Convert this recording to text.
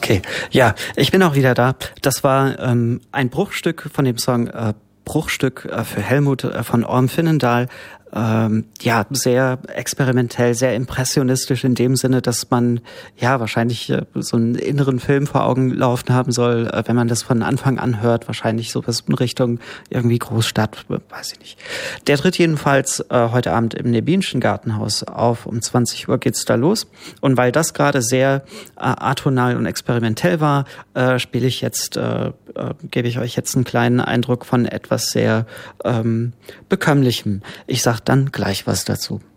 Okay, ja, ich bin auch wieder da. Das war ein Bruchstück von dem Song Bruchstück für Helmut von Orm Finnendahl. Ja, sehr experimentell, sehr impressionistisch in dem Sinne, dass man ja wahrscheinlich so einen inneren Film vor Augen laufen haben soll, wenn man das von Anfang an hört, wahrscheinlich sowas in Richtung irgendwie Großstadt, weiß ich nicht. Der tritt jedenfalls heute Abend im Nebinschen Gartenhaus auf, um 20 Uhr geht's da los. Und weil das gerade sehr atonal und experimentell war, gebe ich euch jetzt einen kleinen Eindruck von etwas sehr Bekömmlichem. Ich sag dann gleich was dazu.